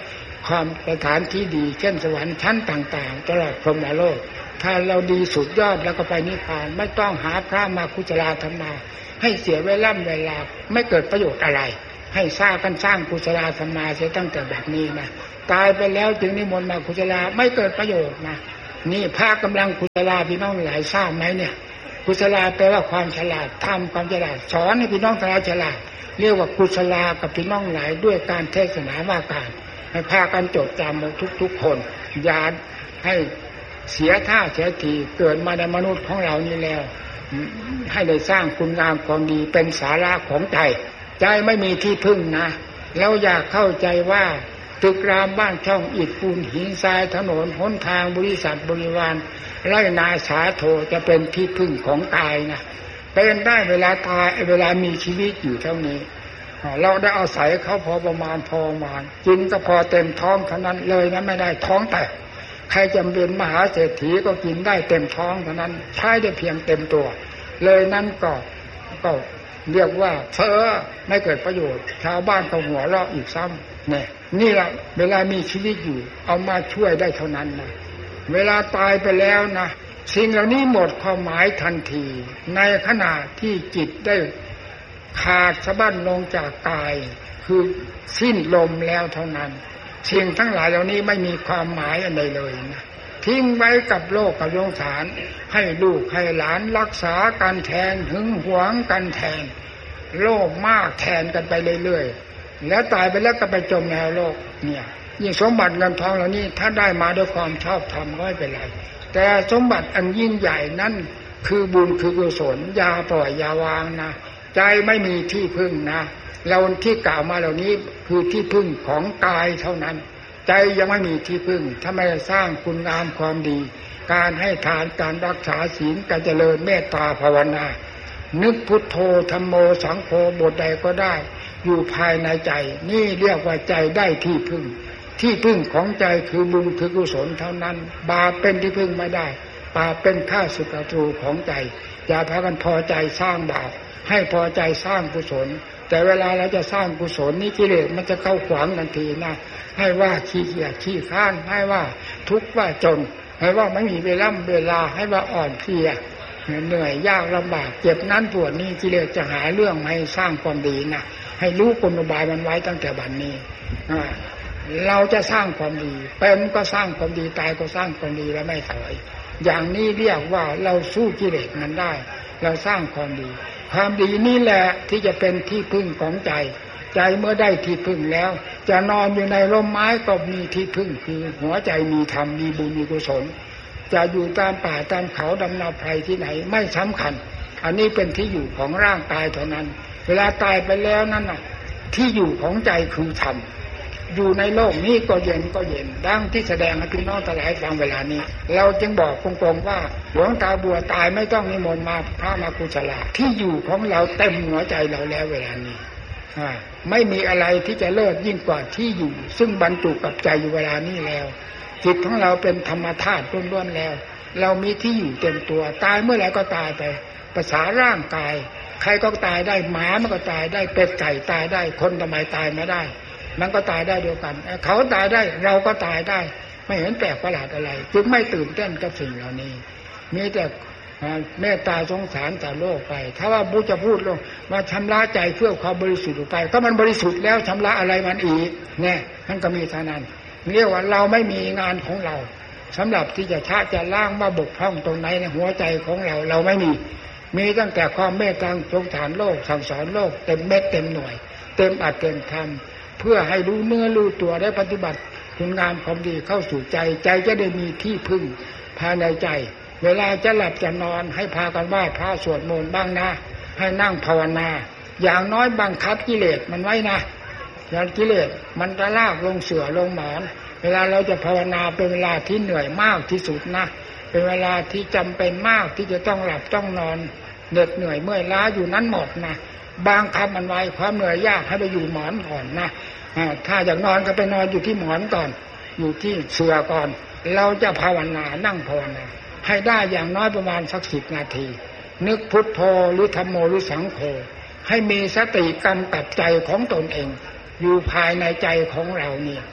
ความสถานที่ดีเช่นสวรรค์ชั้นต่างๆตลอดพรหมโลกถ้าเราดีสุดยอดแล้วก็ไปนิพพานไม่ต้องหาพระมาคุจราธรรมาให้เสียเวลาไม่เกิดประโยชน์อะไรให้สร้างกุศลธรรมาเสียตั้งแต่แบบนี้นะตายไปแล้วจึงนิมนต์มากุศลาไม่เกิดประโยชน์นะนี่พระกำลังกุศลาพี่น้องหลายทราบไหมเนี่ยกุศลาแปลว่าความฉลาดทำความฉลาดสอนให้พี่น้องฉลาดเรียกว่ากุศลากับพี่น้องหลายด้วยการเทศนาว่าการให้พากันจดจำทุกคนอย่าให้เสียท่าเสียทีเกิดมาในมนุษย์ของเรานี่แล้วให้ได้สร้างคุณงามความดีเป็นสาระของใจใจไม่มีที่พึ่งนะแล้วอยากเข้าใจว่าตึกรามบ้านช่องอิฐปูนหินทรายถนนหนทางบริษัทบริวารไร่นาสาโทจะเป็นที่พึ่งของกายนะเป็นได้เวลาตายเวลามีชีวิตอยู่เท่านี้เราได้อาศัยเขาพอประมาณกินก็พอเต็มท้องเท่านั้นเลยนะไม่ได้ท้องแตกใครจำเป็นมหาเศรษฐีก็กินได้เต็มท้องเท่านั้นใช้ได้เพียงเต็มตัวเลยนั้นก็เรียกว่าเพ้อไม่เกิดประโยชน์ชาวบ้านก็หัวเราะอีกซ้ำเนี่ยนี่แหละเวลามีชีวิตอยู่เอามาช่วยได้เท่านั้นนะเวลาตายไปแล้วนะสิ่งเหล่านี้หมดความหมายทันทีในขณะที่จิตได้ขาดสะบั้นลงจากกายคือสิ้นลมแล้วเท่านั้นสิ่งทั้งหลายเหล่านี้ไม่มีความหมายอะไรเลยนะทิ้งไว้กับโลกกับสงสารให้ลูกให้หลานรักษากันแทนหึงหวงกันแทนโลภมากแทนกันไปเรื่อยๆแล้วตายไปแล้วก็ไปจมในโลกเนี่ยยิ่งสมบัติเงินทองเหล่านี้ถ้าได้มาด้วยความชอบธรรมก็ไม่เป็นไรแต่สมบัติอันยิ่งใหญ่นั้นคือบุญคือกุศลอย่าปล่อยอย่าวางนะใจไม่มีที่พึ่งนะเราที่กล่าวมาเหล่านี้คือที่พึ่งของกายเท่านั้นใจยังไม่มีที่พึ่งถ้าไม่สร้างคุณงามความดีการให้ทานการรักษาศีลการเจริญเมตตาภาวนานึกพุทโธธัมโมสังโฆบทใดก็ได้อยู่ภายในใจนี่เรียกว่าใจได้ที่พึ่งที่พึ่งของใจคือบุญคือกุศลเท่านั้นบาปเป็นที่พึ่งไม่ได้บาปเป็นข้าศึกศัตรูของใจอย่าพากันพอใจสร้างบาปให้พอใจสร้างกุศลแต่เวลาเราจะสร้างกุศลนี้กิเลสมันจะเข้าขวางทันทีนะให้ว่าขี้เกียจขี้ข้านให้ว่าทุกข์ว่าจนให้ว่าไม่มีเวลาให้ว่าอ่อนเพลียเหนื่อยยากลำบากเจ็บนั้นปวดนี้กิเลสจะหาเรื่องให้สร้างความดีนะให้รู้กลอุบายมันไว้ตั้งแต่บัดนี้เราจะสร้างความดีเป็นก็สร้างความดีตายก็สร้างความดีแล้วไม่ถอยอย่างนี้เรียกว่าเราสู้กิเลสมันได้เราสร้างความดีความดีนี่แหละที่จะเป็นที่พึ่งของใจใจเมื่อได้ที่พึ่งแล้วจะนอนอยู่ในร่มไม้ก็มีที่พึ่งคือหัวใจมีธรรมมีบุญมีกุศลจะอยู่ตามป่าตามเขาดำนาไพรที่ไหนไม่สำคัญอันนี้เป็นที่อยู่ของร่างกายเท่านั้นเวลาตายไปแล้วนั่นน่ะที่อยู่ของใจคือธรรมอยู่ในโลกนี้ก็เย็นดังที่แสดงให้พี่น้องทั้งหลายฟังเวลานี้เราจึงบอกตรงๆว่าหลวงตาบัวตายไม่ต้องนิมนต์มาพระมากุศลาที่อยู่ของเราเต็มหัวใจเราแล้วเวลานี้ไม่มีอะไรที่จะเลิศยิ่งกว่าที่อยู่ซึ่งบรรจุกับใจอยู่เวลานี้แล้วจิตของเราเป็นธรรมธาตุล้วนๆแล้วเรามีที่อยู่เต็มตัวตายเมื่อไหร่ก็ตายไปภาษาร่างกายใครก็ตายได้หมามันก็ตายได้เป็ดไก่ตายได้คนทำไมตายไม่ได้มันก็ตายได้เดียวกันเขาตายได้เราก็ตายได้ไม่เห็นแปลกประหลาดอะไรจึงไม่ตื่นเต้นกับสิ่งเหล่านี้มีแต่เมตตาสงสารต่อโลกไปถ้าว่าบุจะพูดลงมาชำระใจเพื่อความบริสุทธิ์ไปก็มันบริสุทธิ์แล้วชำระอะไรมันอีกเนี่ยมันก็มีเท่านั้นเรียกว่าเราไม่มีงานของเราสำหรับที่จะล้างว่าบกพร่องตรงไหนในหัวใจของเราไม่มีตั้งแต่ความเมตตาสงสารโลกสั่งสอนโลกเต็มเม็ดเต็มหน่วยเต็มอัดเต็มทำเพื่อให้รู้เนื้อรู้ตัวได้ปฏิบัติคุณงามความดีเข้าสู่ใจจะได้มีที่พึ่งภายในใจเวลาจะหลับจะนอนให้พากันไหว้พระสวดมนต์บ้างนะให้นั่งภาวนาอย่างน้อยบังคับกิเลสมันไว้นะอย่างกิเลสมันจะลากลงเสื่อลงหมอนเวลาเราจะภาวนาเป็นเวลาที่เหนื่อยมากที่สุดนะเป็นเวลาที่จำเป็นมากที่จะต้องหลับต้องนอนเหน็ดเหนื่อยเมื่อยล้าอยู่นั้นหมดนะบางคำมันไว้ความเหนื่อยยากให้ไปอยู่หมอนก่อนนะถ้าอยากนอนก็ไปนอนอยู่ที่หมอนก่อนอยู่ที่เสื่อก่อนเราจะภาวนานั่งภาวนาให้ได้อย่างน้อยประมาณสัก10 นาทีนึกพุทโธหรือธัมโมหรือสังโฆให้มีสติกำกับใจของตนเองอยู่ภายในใจของเราเนี่ย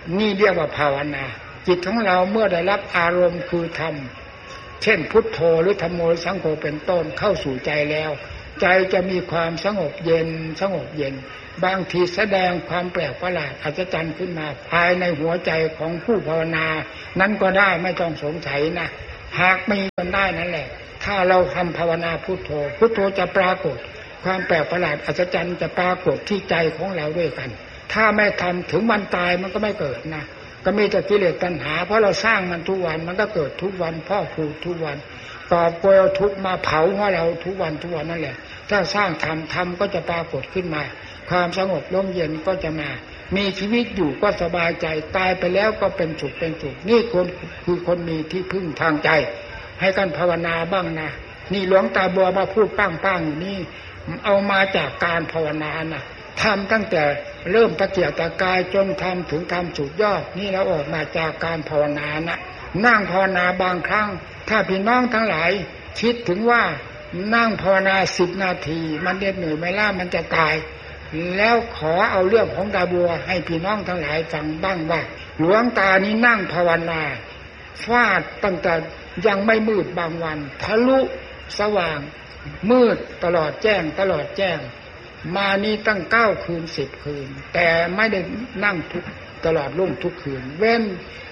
นี่เรียกว่าภาวนาจิตของเราเมื่อได้รับอารมณ์คือธรรมเช่นพุทโธหรือธัมโมหรือสังโฆเป็นต้นเข้าสู่ใจแล้วใจจะมีความสงบเย็นสงบเย็นบางทีแสดงความแปลกประหลาดอัศจรรย์ขึ้นมาภายในหัวใจของผู้ภาวนานั้นก็ได้ไม่ต้องสงสัยนะหากมีมันได้นั่นแหละถ้าเราทำภาวนาพุทโธพุทโธจะปรากฏความแปลกประหลาดอัศจรรย์จะปรากฏที่ใจของเราด้วยกันถ้าไม่ทำถึงวันตายมันก็ไม่เกิดนะก็มีแต่กิเลสตัณหาเพราะเราสร้างมันทุกวันมันก็เกิดทุกวันพ่อผูกทุกวันกอบโกยเอาทุกมาเผาหัวเราทุกวันนั่นแหละถ้าสร้างทำก็จะปรากฏขึ้นมาความสงบร่มเย็นก็จะมามีชีวิตอยู่ก็สบายใจตายไปแล้วก็เป็นสุขนี่คนคือคนมีที่พึ่งทางใจให้กันภาวนาบ้างนะนี่หลวงตาบัวมาพูดป้างอยู่นี่เอามาจากการภาวนานะทำตั้งแต่เริ่มตะเกียกตะกายจนทำถึงทำสุดยอดนี่เราออกมาจากการภาวนานะนั่งภาวนาบางครั้งถ้าพี่น้องทั้งหลายคิดถึงว่านั่งภาวนา10 นาทีมันเหนื่อยไม่ล่ามันจะตายแล้วขอเอาเรื่องของตาบัวให้พี่น้องทั้งหลายฟังบ้างว่าหลวงตานี้นั่งภาวนาฟาดตั้งแต่ยังไม่มืดบางวันทะลุสว่างมืดตลอดแจ้งมานี่ตั้ง9 คืน10 คืนแต่ไม่ได้นั่งทุกตลอดรุ่งทุกคืนเว้น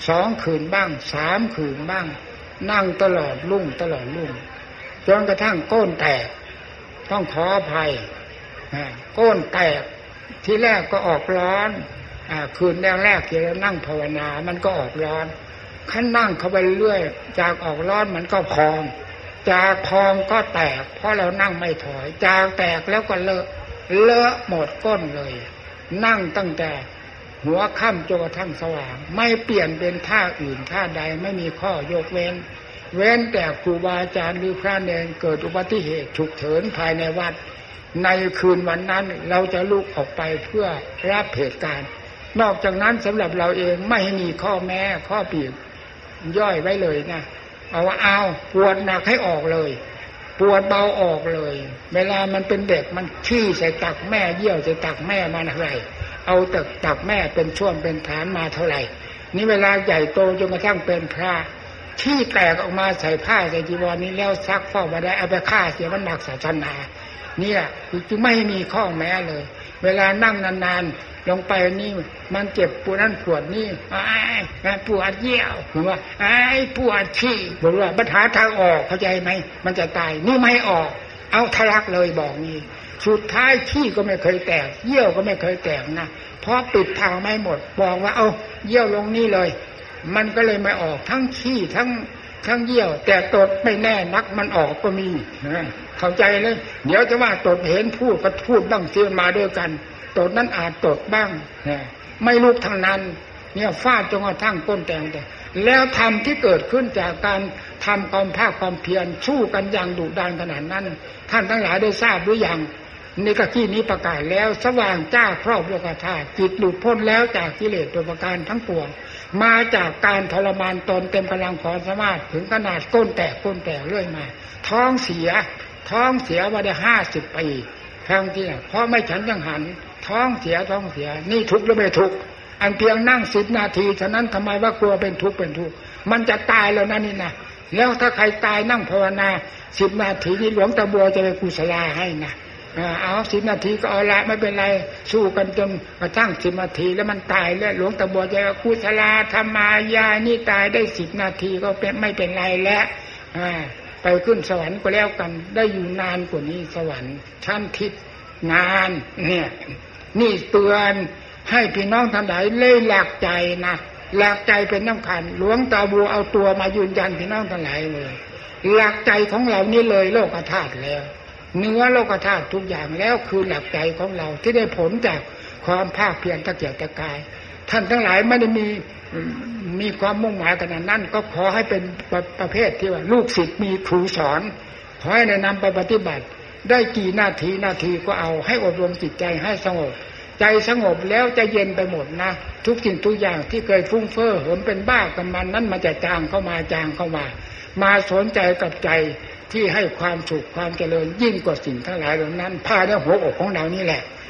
2 คืนบ้าง3 คืนบ้างนั่งตลอดรุ่งจนกระทั่งก้นแตกต้องขออภัยก้นแตกที่แรกก็ออกร้อนคืนแรกที่เรานั่งภาวนามันก็ออกร้อนขั้นนั่งเข้าไปเรื่อยจากออกร้อนมันก็พองจากพองก็แตกเพราะเรานั่งไม่ถอยจากแตกแล้วก็เลอะหมดก้นเลยนั่งตั้งแต่หัวค่ำจนกระทั่งสว่างไม่เปลี่ยนเป็นท่าอื่นท่าใดไม่มีข้อยกเว้นแต่ครูบาอาจารย์หรือพระเนรเกิดอุบัติเหตุฉุกเฉินภายในวัดในคืนวันนั้นเราจะลุกออกไปเพื่อรับเหตุการณ์นอกจากนั้นสำหรับเราเองไม่ให้มีข้อแม้ข้อปีกย่อยไว้เลยนะเอาปวดหนักให้ออกเลยปวดเบาออกเลยเวลามันเป็นเด็กมันขี้ใส่ตักแม่เยี่ยวใส่ตักแม่มาเท่าไหร่เอาตักแม่เป็นช่วงเป็นฐานมาเท่าไหร่นี่เวลาใหญ่โตจนกระทั่งเป็นพระที่แตกออกมาใส่ผ้าใส่จีวรนี้แล้วซักฟอกมาได้เอาไปฆ่าเสียมันหนักศาสนาเนี่ยจึงไม่มีข้อแม้เลยเวลานั่งนานๆลงไปนี่มันเจ็บปวดนั่นปวดนี่ปวดเยี่ยวหรือว่าปวดขี้บอกว่าปัญหาทางออกเข้าใจไหมมันจะตายนี่ไม่ออกเอาทะลักเลยบอกนี่สุดท้ายขี้ก็ไม่เคยแตกเยี่ยวก็ไม่เคยแตกนะเพราะปิดทางไม่หมดบอกว่าเอาเยี่ยวลงนี่เลยมันก็เลยไม่ออกทั้งขี้ทั้งเยี่ยวแต่ตดไม่แน่นักมันออกก็มีนะเข้าใจเลยเดี๋ยวจะว่าตดเห็นพูดก็พูดบ้างเสียมาด้วยกันตดนั้นอาจตดบ้างนะไม่ลุกทางนั้นเนี่ยฟาดจนกระทั่งก้นแตงแต่แล้วธรรมที่เกิดขึ้นจากการทำความภาคความเพียรสู้กันอย่างดุดันขนาดนั้นท่านทั้งหลายได้ทราบหรือยังนี่ก็ที่นี้ประกาศแล้วสว่างจ้าครอบโลกธาตุจิตหลุดพ้นแล้วจากกิเลสตัวประการทั้งปวงมาจากการทรมานตนเต็มพลังความสามารถถึงขนาดก้นแตกเรื่อยมาท้องเสียมาได้50 ปีครั้งที่เพราะไม่ฉันยังหันท้องเสียนี่ทุกข์หรือไม่ทุกข์อันเพียงนั่ง10 นาทีฉะนั้นทำไมว่ากลัวเป็นทุกข์มันจะตายแล้วนะนี่นะแล้วถ้าใครตายนั่งภาวนา10 นาทีนี่หลวงตาบัวจะไปกุศลาให้นะเอา10 นาทีก็เอาละไม่เป็นไรสู้กันจนกระทั่ง10 นาทีแล้วมันตายแล้วหลวงตาบัวจะกุศลาธรรมายานี่ตายได้10 นาทีก็เป็นไม่เป็นไรแล้วไปขึ้นสวรรค์ก็แล้วกันได้อยู่นานกว่านี้สวรรค์ชั้นทิพย์นานเนี่ยนี่เตือนให้พี่น้องท่านใดเล่หลักใจนะหลักใจเป็นสำคัญหลวงตาบัวเอาตัวมายืนยันพี่น้องท่านหลายเลยหลักใจของเรานี่เลยโลกธาตุแล้วเนื้อโลกธาตุทุกอย่างแล้วคือหลักใจของเราที่ได้ผลจากความภาคเพียรตะเกียกตะกายท่านทั้งหลายไม่ได้มีความมุ่งหมายขนาดนั้นก็ขอให้เป็นประเภทที่ว่าลูกศิษย์มีครูสอนขอให้แนะนำไปปฏิบัติได้กี่นาทีก็เอาให้อบรมจิตใจให้สงบใจสงบแล้วจะเย็นไปหมดนะทุกสิ่งทุกอย่างที่เคยฟุ้งเฟ้อเหิมเป็นบ้ากับมันนั้นมันจะจางเข้ามาสนใจกับใจที่ให้ความสุขความเจริญยิ่งกว่าสิ่งทั้งหลายเหล่านั้นพาในหัวอกของเรานี่แหละ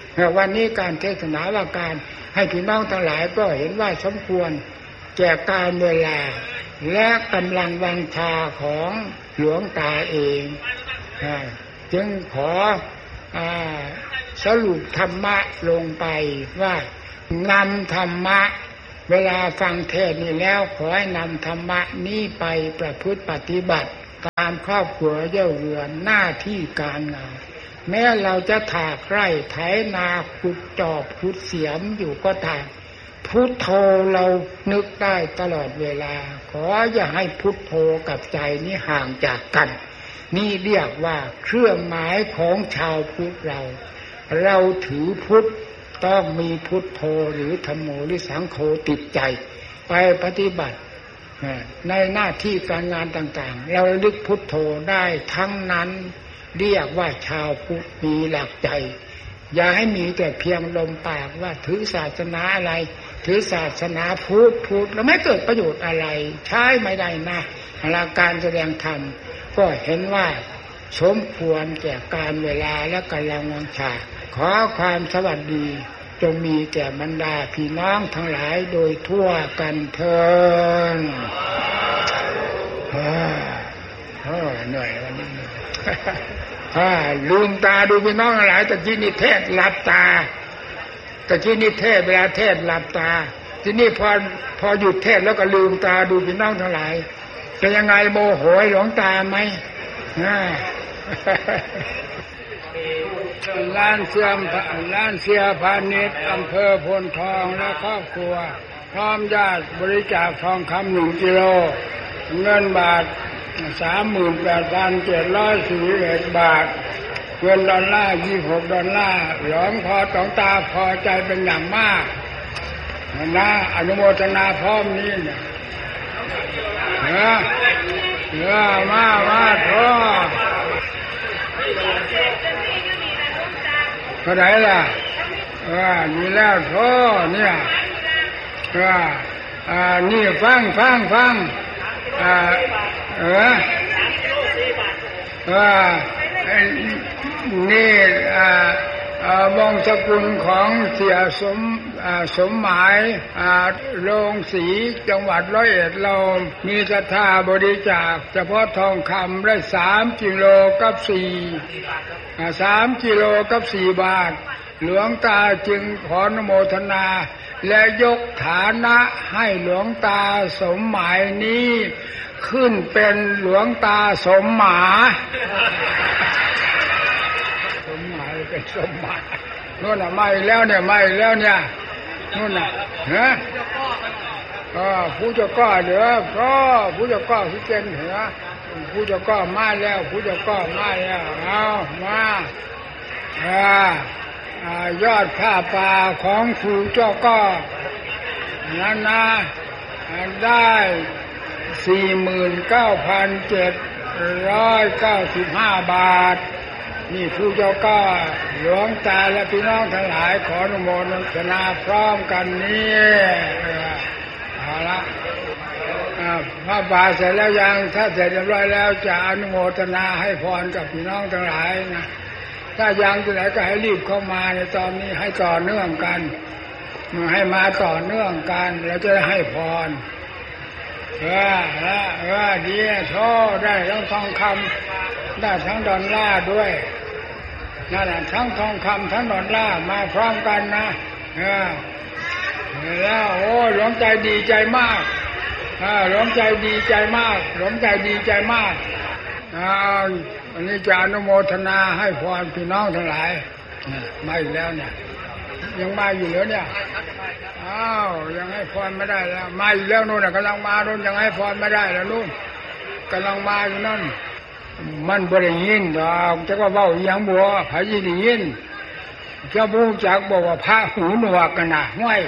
วันนี้การเทศนาว่าการให้พี่น้องทั้งหลายก็เห็นว่าสมควรแก่การเวลาและกำลังวังชาของหลวงตาเองจึงขอสรุปธรรมะลงไปว่านำธรรมะเวลาฟังเทศน์นี่แล้วขอให้นำธรรมะนี้ไปประพฤติปฏิบัติตามครอบครัวเย่าเรือนหน้าที่การงานแม้เราจะถากไร่ไถนาขุดจอบขุดเสียมอยู่ก็ตามพุทโธเรานึกได้ตลอดเวลาขออย่าให้พุทโธกับใจนี้ห่างจากกันนี่เรียกว่าเครื่องหมายของชาวพุทธเราถือพุทธต้องมีพุทโธหรือธัมโมหรือสังโฆติดใจไปปฏิบัติในหน้าที่การงานต่างๆเราระลึกพุทโธได้ทั้งนั้นเรียกว่าชาวพุทธมีหลักใจอย่าให้มีแต่เพียงลมปากว่าถือศาสนาอะไรถือศาสนาพุทธแล้วไม่เกิดประโยชน์อะไรใช้ไม่ได้นะหลักการแสดงธรรมก็เห็นว่าสมควรแก่การเวลาและกำลังวังชาขอความสวัสดีจงมีแก่บรรดาพี่น้องทั้งหลายโดยทั่วกันเถิดเหนื่อยวันนี้ลืมตาดูพี่น้องทั้งหลายแต่ที่นิเทศหลับตาแต่ที่นิเทศเวลาเทศหลับตาที่นี่พอหยุดเทศแล้วก็ลืมตาดูพี่น้องทั้งหลายเป็นยังไงโมโหหลวงตาไหมร้านเสียพาณิชย์อำเภอพลทองและครอบครัวพร้อมญาติบริจาคทองคำ1 กิโลเงินบาท 38,741 บาทเงินดอลลาร์26 ดอลลาร์หลวงพ่อตองตาพอใจเป็นอย่างมากนะอนุโมทนาพร้อมนี้เนี่ยมาโทเท่าไหร่ล่ะมีแล้วโทเนี่ยนี่ฟังนี่วงศกุลของเสียสมหมายโรงสีจังหวัดร้อยเอ็ดเรามีศรัทธาบริจาคเฉพาะทองคำได้3 กิโลกับ3 กิโลกับ4 บาทหลวงตาจึงขออนุโมทนาและยกฐานะให้หลวงตาสมหมายนี้ขึ้นเป็นหลวงตาสมหมาสมหมายเป็นสมหมานู่นน่ะไม่แล้วเนี่ยนู่นน่ะผู้เจ้าก้อเหลือก็ผู้เจ้าก้อที่เป็นเหรอผู้เจ้าก้อมาแล้วผู้เจ้าก้อมาแล้วเอามายอดผ้าป่าของครูเจ้าก้อนั้นนะได้ 49,795 บาทนี่ครูเจ้าก้อหลวงตาและพี่น้องทั้งหลายขออนุโมทนาพร้อมกันนี้เอาละพระบาทเสร็จแล้วยังถ้าเสร็จเรียบร้อยแล้วจะอนุโมทนาให้พรกับพี่น้องทั้งหลายนะถ้ายังที่ไหนก็ให้รีบเข้ามาในตอนนี้ให้ต่อเนื่องกันให้มาต่อเนื่องกันแล้วจะให้พรดีโทษได้ทั้งทองคำได้ทั้งดอลลาร์ด้วยนั่นแหละทั้งทองคำทั้งดอลลาร์มาพร้อมกันนะแล้วโอ้หลวงใจดีใจมากหลวงใจดีใจมากอันนี้จะอนุโมทนาให้พรพี่น้องทั้งหลายมาอีกแล้วเนี่ยยังมาอยู่เหรอเนี่ยยังให้พรไม่ได้แล้วมาอีกแล้วนู่นกำลังมานู่นยังให้พรไม่ได้แล้วนู่นกำลังมาอยู่นั่นมันบ่ได้ยินดอกจักว่าเว้าอีหยังบ่ไผสิได้ยินเจ้าผู้จักบอกว่าพระหูหนวกกันน่ะห้วย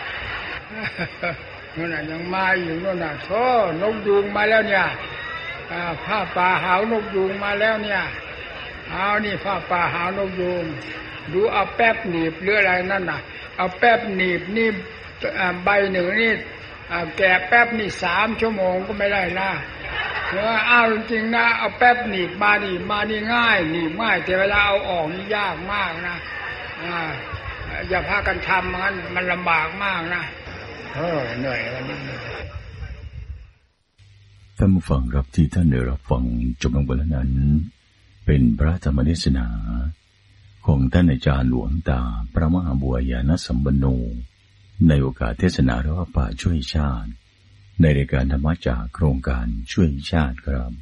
นู่นน่ะยังมาอยู่นู่นน่ะโธ่นกยูงมาแล้วเนี่ยผ้าป่าหาวนกยูงมาแล้วเนี่ยเอานี่ผ้าป่าหาวนกยูงดูเอาแป๊บหนีบหรืออะไรนั่นน่ะเอาแป๊บหนีบนี่ใบหนึ่งนี่แก่แป๊บนี่3 ชั่วโมงก็ไม่ได้นะเอาจริงๆนะเอาแป๊บหนีบมานี่ง่ายหนีบง่ายแต่เวลาเอาออกนี่ยากมากนะอย่าพากันทำงั้นมันลำบากมากนะเหนื่อยวันนี้ท่านผู้ฟังครับที่ท่านได้รับฟังจบลงไปแล้วนั้นเป็นพระธรรมเทศนาของท่านอาจารย์หลวงตาพระมหาบัวยานสัมปันโนในโอกาสเทศนาเรื่องป่าช่วยชาติในรายการธรรมะจากโครงการช่วยชาติครับ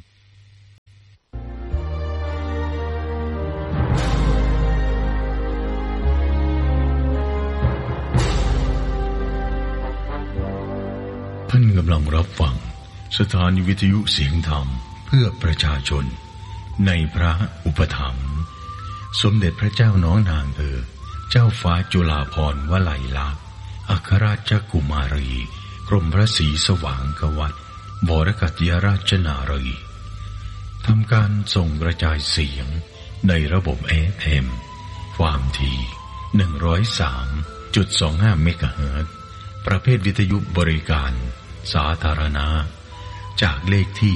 ท่านกำลังรับฟังสถานีวิทยุเสียงธรรมเพื่อประชาชนในพระอุปถัมภ์สมเด็จพระเจ้าน้องนางเจ้าฟ้าจุฬาภรณ์วลัยลักษณ์อัครราชกุมารีกรมพระศรีสว่างกวัตรบรกัติยราชนารีทำการส่งกระจายเสียงในระบบ FM ความถี่ 103.25 เมกะเฮิรตซ์ประเภทวิทยุบริการสาธารณะจากเลขที่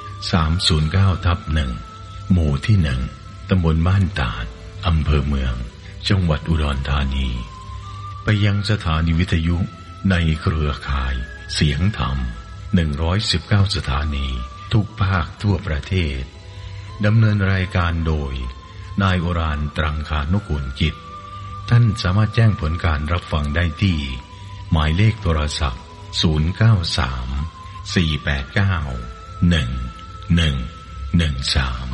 309/1 หมู่ที่ 1 ตำบลบ้านตาดอำเภอเมืองจังหวัดอุดรธานีไปยังสถานีวิทยุในเครือข่ายเสียงธรรม119สถานีทุกภาคทั่วประเทศดำเนินรายการโดยนายโอรานตรังคานุกูลกิจท่านสามารถแจ้งผลการรับฟังได้ที่หมายเลขโทรศัพท์093 489 1113